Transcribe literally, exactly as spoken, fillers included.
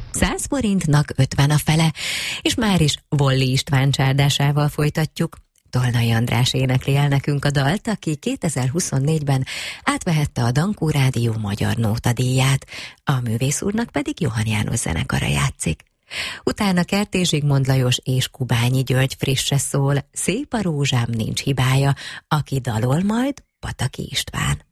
száz forintnak ötven a fele, és már is Volli István csárdásával folytatjuk. Tolnai András énekli el nekünk a dalt, aki kétezer-huszonnégyben átvehette a Dankó Rádió magyar nótadíját, a művész úrnak pedig Johann János zenekara játszik. Utána Kertész Zsigmond Lajos és Kubányi György frisse szól, Szép a rózsám, nincs hibája, aki dalol majd Pataki István.